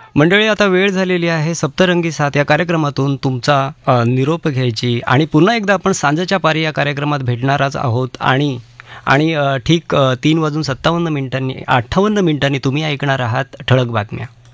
मंडळी, आता वेळ झालेली आहे सप्तरंगी साथ या कार्यक्रमातून तुमचा निरोप घ्यायची आणि पुन्हा एकदा आपण सांजेच्या पारी या कार्यक्रमात भेटणारच आहोत आणि आणि ठीक 3:57 मिनिटांनी 58 मिनिटांनी तुम्ही ऐकणार आहात ठळक बातम्या.